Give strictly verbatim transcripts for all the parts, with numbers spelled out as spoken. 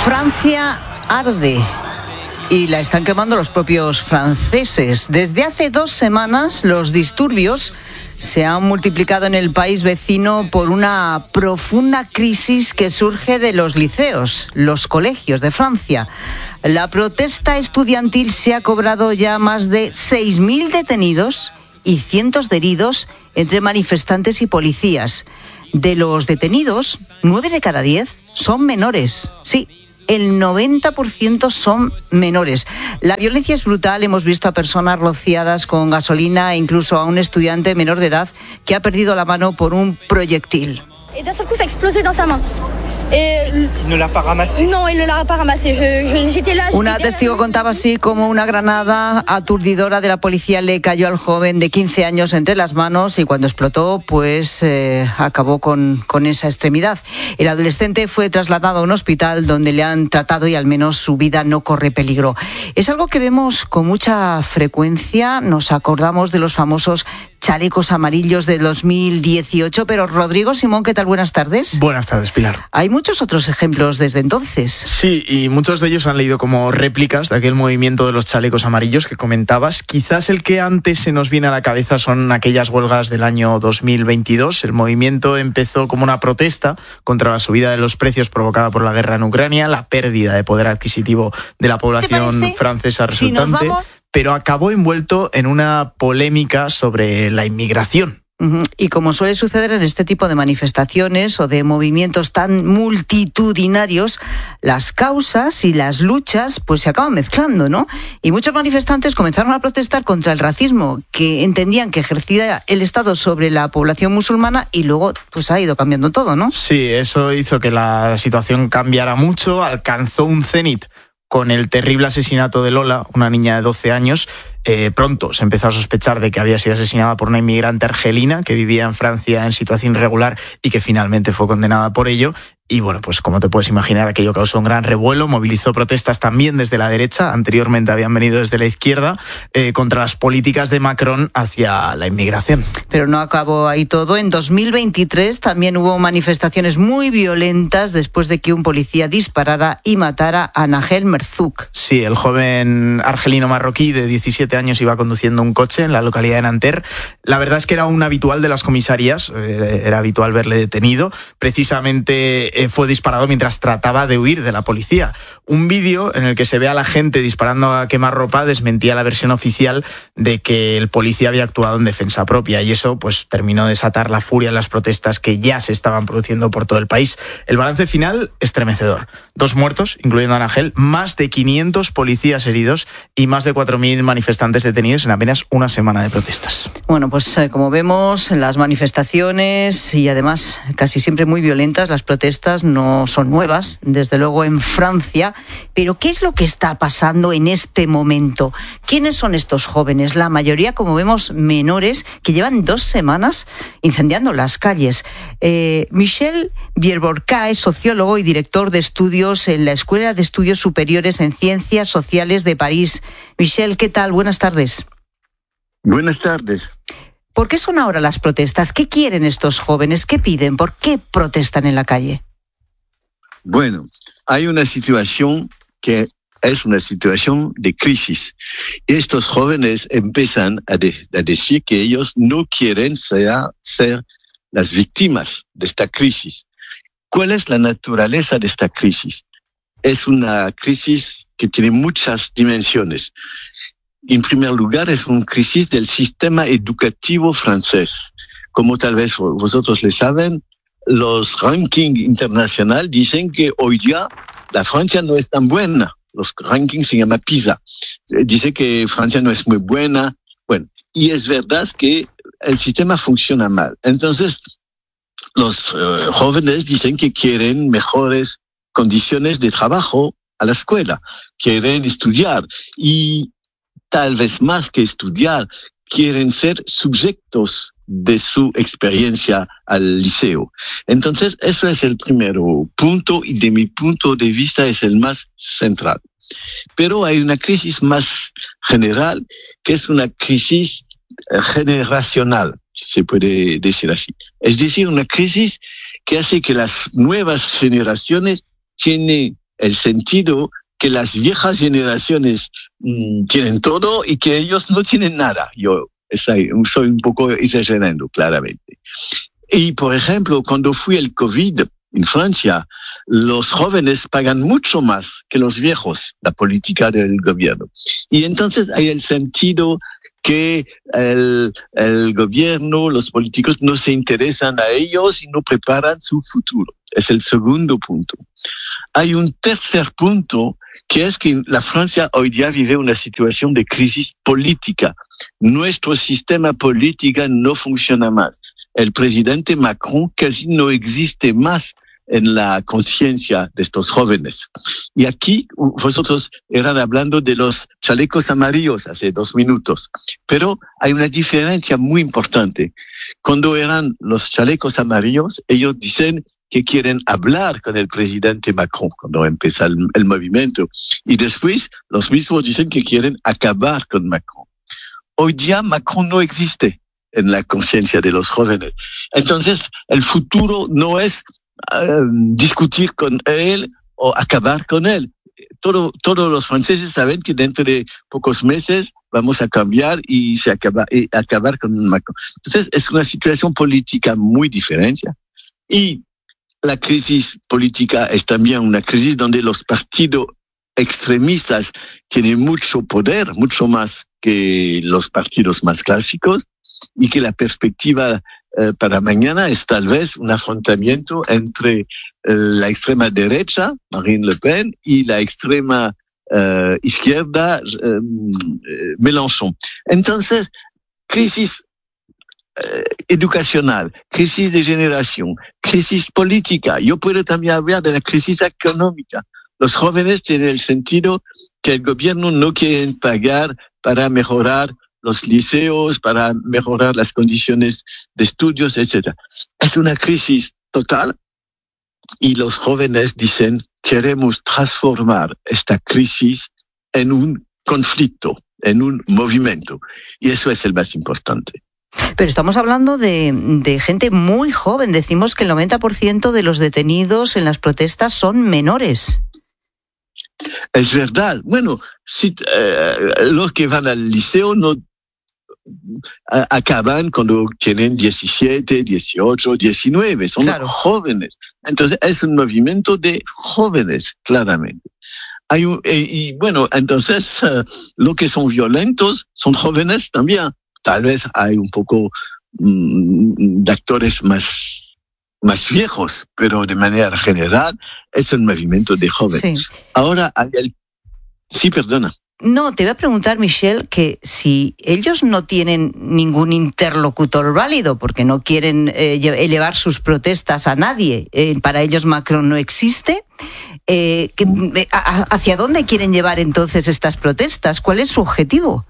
Francia arde y la están quemando los propios franceses. Desde hace dos semanas los disturbios se han multiplicado en el país vecino por una profunda crisis que surge de los liceos, los colegios de Francia. La protesta estudiantil se ha cobrado ya más de seis mil detenidos y cientos de heridos entre manifestantes y policías. De los detenidos, nueve de cada diez son menores. Sí, el noventa por ciento son menores. La violencia es brutal. Hemos visto a personas rociadas con gasolina e incluso a un estudiante menor de edad que ha perdido la mano por un proyectil. Et d'un seul coup, ça a explosé dans sa main. Et... ¿No la ha ramassé? No, il ne l'a pas ramassé. Je, je, j'étais là, Una testigo contaba así como una granada aturdidora de la policía le cayó al joven de quince años entre las manos y cuando explotó, pues eh, acabó con, con esa extremidad. El adolescente fue trasladado a un hospital donde le han tratado y al menos su vida no corre peligro. Es algo que vemos con mucha frecuencia. Nos acordamos de los famosos chalecos amarillos de dos mil dieciocho, pero Rodrigo Simón, ¿qué tal? Buenas tardes. Buenas tardes, Pilar. Hay muchos otros ejemplos desde entonces. Sí, y muchos de ellos han leído como réplicas de aquel movimiento de los chalecos amarillos que comentabas. Quizás el que antes se nos viene a la cabeza son aquellas huelgas del año dos mil veintidós. El movimiento empezó como una protesta contra la subida de los precios provocada por la guerra en Ucrania, la pérdida de poder adquisitivo de la población francesa resultante, si nos vamos... pero acabó envuelto en una polémica sobre la inmigración. Y como suele suceder en este tipo de manifestaciones o de movimientos tan multitudinarios, las causas y las luchas pues se acaban mezclando, ¿no? Y muchos manifestantes comenzaron a protestar contra el racismo que entendían que ejercía el Estado sobre la población musulmana y luego pues ha ido cambiando todo, ¿no? Sí, eso hizo que la situación cambiara mucho, alcanzó un cenit con el terrible asesinato de Lola, una niña de doce años. Eh, pronto se empezó a sospechar de que había sido asesinada por una inmigrante argelina que vivía en Francia en situación irregular y que finalmente fue condenada por ello. Y bueno, pues como te puedes imaginar, aquello causó un gran revuelo, movilizó protestas también desde la derecha, anteriormente habían venido desde la izquierda, eh, contra las políticas de Macron hacia la inmigración. Pero no acabó ahí todo. En dos mil veintitrés también hubo manifestaciones muy violentas después de que un policía disparara y matara a Nahel Merzouk. Sí, el joven argelino marroquí de diecisiete años iba conduciendo un coche en la localidad de Nanterre. La verdad es que era un habitual de las comisarías, eh, era habitual verle detenido. Precisamente fue disparado mientras trataba de huir de la policía. Un vídeo en el que se ve a la gente disparando a quemarropa desmentía la versión oficial de que el policía había actuado en defensa propia y eso pues terminó de desatar la furia en las protestas que ya se estaban produciendo por todo el país. El balance final, estremecedor. Dos muertos, incluyendo a Nahel, más de quinientos policías heridos y más de cuatro mil manifestantes detenidos en apenas una semana de protestas. Bueno, pues eh, como vemos, las manifestaciones y además casi siempre muy violentas, las protestas no son nuevas, desde luego en Francia, pero ¿qué es lo que está pasando en este momento? ¿Quiénes son estos jóvenes? La mayoría, como vemos, menores, que llevan dos semanas incendiando las calles. Eh, Michel Bierborca es sociólogo y director de estudios en la Escuela de Estudios Superiores en Ciencias Sociales de París. Michel, ¿qué tal? Buenas tardes. Buenas tardes. ¿Por qué son ahora las protestas? ¿Qué quieren estos jóvenes? ¿Qué piden? ¿Por qué protestan en la calle? Bueno, hay una situación que es una situación de crisis. Estos jóvenes empiezan a, de, a decir que ellos no quieren ser, ser las víctimas de esta crisis. ¿Cuál es la naturaleza de esta crisis? Es una crisis que tiene muchas dimensiones. En primer lugar, es una crisis del sistema educativo francés. Como tal vez vosotros le saben, los rankings internacionales dicen que hoy día la Francia no es tan buena. Los rankings se llaman PISA. Dice que Francia no es muy buena. Bueno, y es verdad que el sistema funciona mal. Entonces, los uh, jóvenes dicen que quieren mejores condiciones de trabajo a la escuela, quieren estudiar y tal vez más que estudiar, quieren ser sujetos de su experiencia al liceo. Entonces, eso es el primer punto y de mi punto de vista es el más central. Pero hay una crisis más general, que es una crisis generacional, si se puede decir así. Es decir, una crisis que hace que las nuevas generaciones tienen el sentido que las viejas generaciones mmm, tienen todo y que ellos no tienen nada. Yo soy un poco exagerando, claramente. Y, por ejemplo, cuando fue el COVID en Francia, los jóvenes pagan mucho más que los viejos, la política del gobierno. Y entonces hay el sentido que el, el gobierno, los políticos no se interesan a ellos y no preparan su futuro. Es el segundo punto. Hay un tercer punto, que es que la Francia hoy día vive una situación de crisis política. Nuestro sistema político no funciona más. El presidente Macron casi no existe más en la conciencia de estos jóvenes. Y aquí vosotros eran hablando de los chalecos amarillos hace dos minutos, pero hay una diferencia muy importante. Cuando eran los chalecos amarillos, ellos dicen que quieren hablar con el presidente Macron cuando empieza el, el movimiento, y después los mismos dicen que quieren acabar con Macron. Hoy día Macron no existe en la conciencia de los jóvenes. Entonces, el futuro no es uh, discutir con él o acabar con él. Todo, todos los franceses saben que dentro de pocos meses vamos a cambiar y, se acaba, y acabar con Macron. Entonces, es una situación política muy diferente. Y la crisis política es también una crisis donde los partidos extremistas tienen mucho poder, mucho más que los partidos más clásicos, y que la perspectiva eh, para mañana es tal vez un afrontamiento entre eh, la extrema derecha, Marine Le Pen, y la extrema eh, izquierda, eh, Mélenchon. Entonces, crisis eh, educacional, crisis de generación, crisis política. Yo puedo también hablar de la crisis económica. Los jóvenes tienen el sentido que el gobierno no quiere pagar para mejorar los liceos, para mejorar las condiciones de estudios, etcétera. Es una crisis total y los jóvenes dicen, queremos transformar esta crisis en un conflicto, en un movimiento. Y eso es el más importante. Pero estamos hablando de, de gente muy joven. Decimos que el noventa por ciento de los detenidos en las protestas son menores. Es verdad. Bueno, si, eh, los que van al liceo no acaban cuando tienen diecisiete, dieciocho, diecinueve, son claro. jóvenes. Entonces es un movimiento de jóvenes, claramente. Hay un, y, y bueno, entonces uh, los que son violentos son jóvenes también. Tal vez hay un poco um, de actores más, más viejos, pero de manera general es un movimiento de jóvenes. Sí. Ahora hay el... Sí, perdona. No, te voy a preguntar, Michel, que si ellos no tienen ningún interlocutor válido, porque no quieren eh, elevar sus protestas a nadie, eh, para ellos Macron no existe, eh, que, eh, ¿hacia dónde quieren llevar entonces estas protestas? ¿Cuál es su objetivo?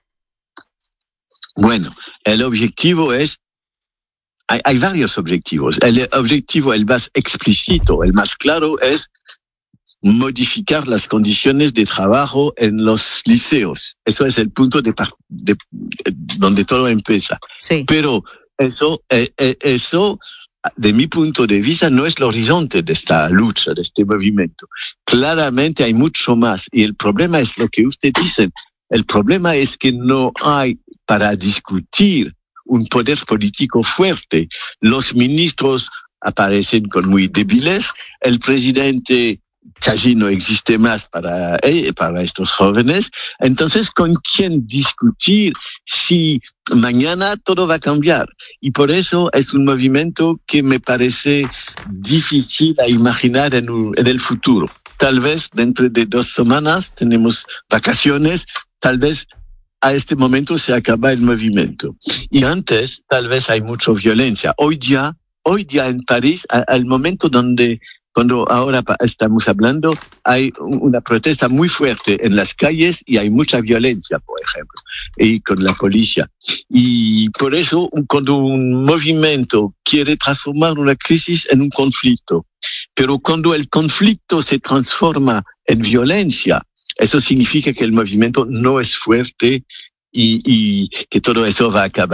Bueno, el objetivo es, hay, hay varios objetivos. El objetivo, el más explícito, el más claro es modificar las condiciones de trabajo en los liceos. Eso es el punto de, de, de donde todo empieza. Sí. Pero eso, eh, eh, eso, de mi punto de vista, no es el horizonte de esta lucha, de este movimiento. Claramente hay mucho más. Y el problema es lo que usted dice. El problema es que no hay para discutir un poder político fuerte. Los ministros aparecen con muy débiles. El presidente casi no existe más para, eh, para estos jóvenes. Entonces, ¿con quién discutir si mañana todo va a cambiar? Y por eso es un movimiento que me parece difícil a imaginar en, un, en el futuro. Tal vez dentro de dos semanas tenemos vacaciones, tal vez a este momento se acaba el movimiento. Y antes, tal vez hay mucha violencia. Hoy día, hoy día en París, al momento donde Cuando ahora estamos hablando, hay una protesta muy fuerte en las calles y hay mucha violencia, por ejemplo, y con la policía. Y por eso, cuando un movimiento quiere transformar una crisis en un conflicto, pero cuando el conflicto se transforma en violencia, eso significa que el movimiento no es fuerte y, y que todo eso va a acabar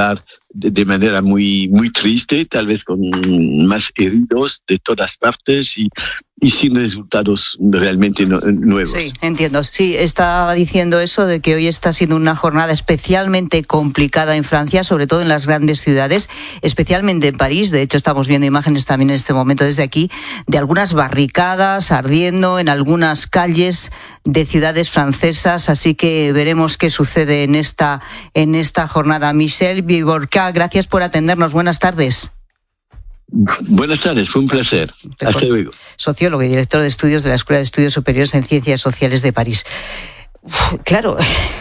de, de manera muy, muy triste, tal vez con más heridos de todas partes y, y sin resultados realmente no, nuevos. Sí, entiendo. Sí, estaba diciendo eso de que hoy está siendo una jornada especialmente complicada en Francia, sobre todo en las grandes ciudades, especialmente en París. De hecho, estamos viendo imágenes también en este momento desde aquí de algunas barricadas ardiendo en algunas calles de ciudades francesas, así que veremos qué sucede en esta en esta jornada. Michel Viborca, gracias por atendernos. Buenas tardes. Buenas tardes, fue un placer. Hasta luego. Sociólogo y director de estudios de la Escuela de Estudios Superiores en Ciencias Sociales de París. Uf, claro,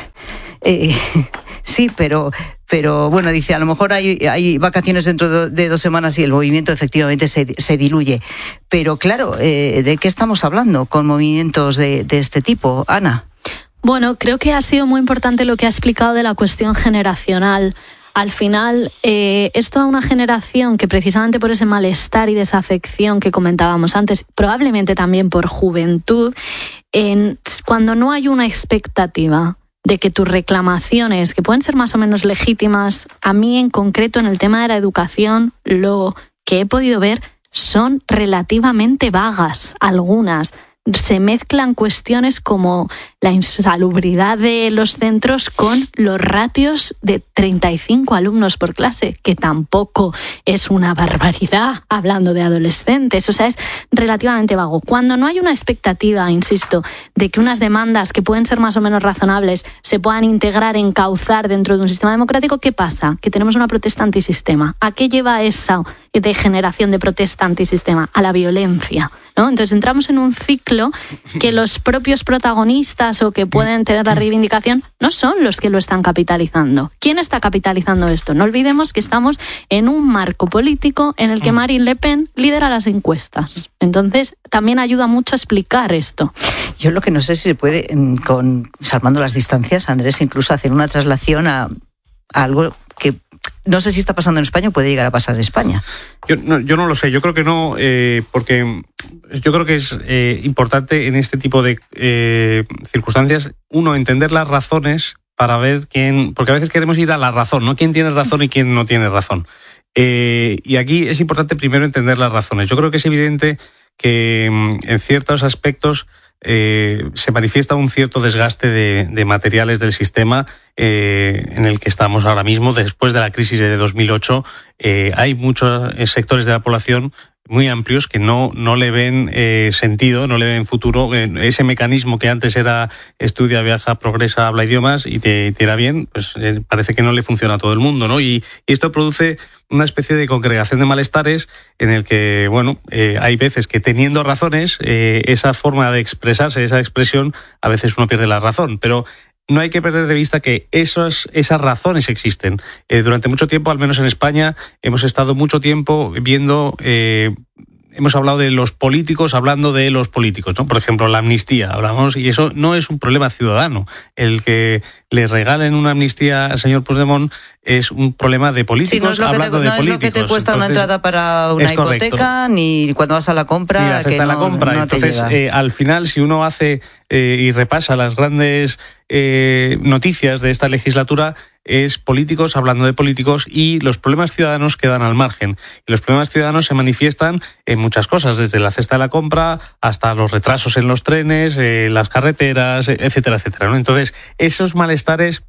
eh, sí, pero pero bueno, dice, a lo mejor hay, hay vacaciones dentro de, de dos semanas y el movimiento efectivamente se, se diluye. Pero claro, eh, ¿de qué estamos hablando con movimientos de, de este tipo? Ana. Bueno, creo que ha sido muy importante lo que ha explicado de la cuestión generacional. Al final, eh, es toda una generación que precisamente por ese malestar y desafección que comentábamos antes, probablemente también por juventud, en, cuando no hay una expectativa de que tus reclamaciones, que pueden ser más o menos legítimas, a mí en concreto en el tema de la educación, lo que he podido ver son relativamente vagas, algunas. Se mezclan cuestiones como la insalubridad de los centros con los ratios de treinta y cinco alumnos por clase, que tampoco es una barbaridad hablando de adolescentes. O sea, es relativamente vago. Cuando no hay una expectativa, insisto, de que unas demandas que pueden ser más o menos razonables se puedan integrar, encauzar dentro de un sistema democrático, ¿qué pasa? Que tenemos una protesta antisistema. ¿A qué lleva esa degeneración de protesta antisistema? A la violencia, ¿no? Entonces entramos en un ciclo que los propios protagonistas o que pueden tener la reivindicación no son los que lo están capitalizando. ¿Quién está capitalizando esto? No olvidemos que estamos en un marco político en el que Marine Le Pen lidera las encuestas. Entonces también ayuda mucho a explicar esto. Yo lo que no sé si se puede, con salvando las distancias, Andrés, incluso hacer una traslación a, a algo que no sé si está pasando en España o puede llegar a pasar en España. Yo no, yo no lo sé, yo creo que no, eh, porque yo creo que es eh, importante en este tipo de eh, circunstancias, uno, entender las razones para ver quién, porque a veces queremos ir a la razón, ¿no? Quién tiene razón y quién no tiene razón. Eh, y aquí es importante primero entender las razones. Yo creo que es evidente que en ciertos aspectos Eh, se manifiesta un cierto desgaste de, de materiales del sistema eh, en el que estamos ahora mismo. Después de la crisis de dos mil ocho, eh, hay muchos sectores de la población muy amplios que no, no le ven eh, sentido, no le ven futuro. Eh, ese mecanismo que antes era estudia, viaja, progresa, habla idiomas y te, te irá bien, pues eh, parece que no le funciona a todo el mundo, ¿no? Y, y esto produce una especie de congregación de malestares en el que, bueno, eh, hay veces que teniendo razones, eh, esa forma de expresarse, esa expresión, a veces uno pierde la razón, pero no hay que perder de vista que esos, esas razones existen. Eh, durante mucho tiempo, al menos en España, hemos estado mucho tiempo viendo... Eh, hemos hablado de los políticos hablando de los políticos, ¿no? Por ejemplo, la amnistía, hablamos, y eso no es un problema ciudadano. El que le regalen una amnistía al señor Puigdemont es un problema de políticos sí, no hablando te, de no políticos. No es lo que te cuesta Entonces, una entrada para una hipoteca, ni cuando vas a la compra. Ni la cesta que no, la compra. No Entonces, eh, al final, si uno hace eh, y repasa las grandes eh, noticias de esta legislatura, es políticos hablando de políticos y los problemas ciudadanos quedan al margen. Y los problemas ciudadanos se manifiestan en muchas cosas, desde la cesta de la compra hasta los retrasos en los trenes, eh, las carreteras, etcétera, etcétera, ¿no? Entonces, esos malestares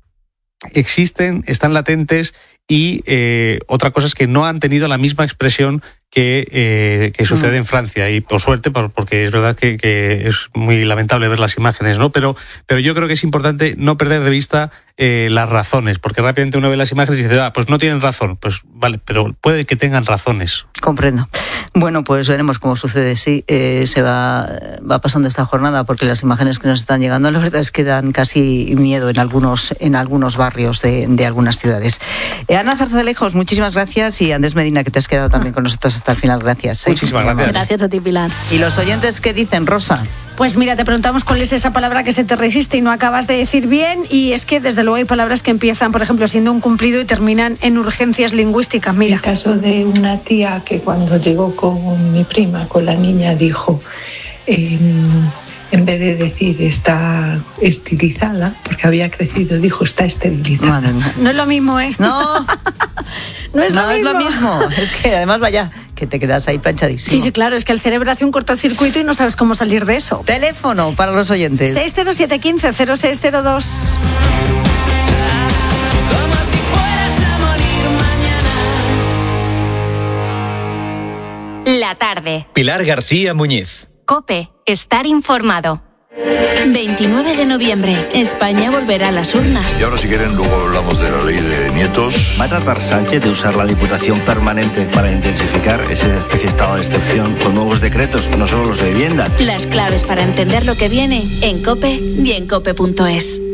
existen, están latentes y eh, otra cosa es que no han tenido la misma expresión que, eh, que sucede en Francia, y por suerte, por, porque es verdad que, que es muy lamentable ver las imágenes, ¿no? Pero, pero yo creo que es importante no perder de vista eh, las razones, porque rápidamente uno ve las imágenes y dice, ah, pues no tienen razón, pues vale, pero puede que tengan razones. Comprendo. Bueno, pues veremos cómo sucede, sí, eh, se va, va pasando esta jornada, porque las imágenes que nos están llegando, la verdad es que dan casi miedo en algunos, en algunos barrios de, de algunas ciudades. Eh, Ana Zarzalejos, muchísimas gracias, y Andrés Medina, que te has quedado también con nosotros hasta el final, gracias. ¿eh? Muchísimas gracias. Gracias a ti, Pilar. ¿Y los oyentes qué dicen, Rosa? Pues mira, te preguntamos cuál es esa palabra que se te resiste y no acabas de decir bien, y es que desde luego hay palabras que empiezan, por ejemplo, siendo un cumplido y terminan en urgencias lingüísticas. Mira. El caso de una tía que cuando llegó con mi prima, con la niña, dijo, eh, en vez de decir está estilizada, porque había crecido, dijo está esterilizada. Madre mía. No es lo mismo, ¿eh? No. No es, no lo, es mismo. lo mismo. Es que además, vaya, que te quedas ahí planchadísimo. Sí, sí, claro, es que el cerebro hace un cortocircuito y no sabes cómo salir de eso. Teléfono para los oyentes. seis cero siete uno cinco cero seis cero dos. La tarde. Pilar García Muñiz. COPE. Estar informado. veintinueve de noviembre. España volverá a las urnas. Y ahora, si quieren, luego hablamos de la ley de nietos. ¿Va a tratar Sánchez de usar la Diputación permanente para intensificar esa especie de estado de excepción con nuevos decretos, no solo los de vivienda? Las claves para entender lo que viene en COPE y en cope punto es.